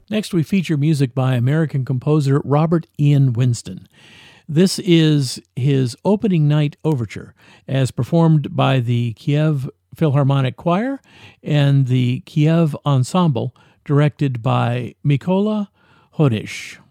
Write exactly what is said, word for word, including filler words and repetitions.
Next, we feature music by American composer Robert Ian Winston. This is his opening night overture, as performed by the Kiev Philharmonic Choir and the Kiev Ensemble, directed by Mykola Hodish.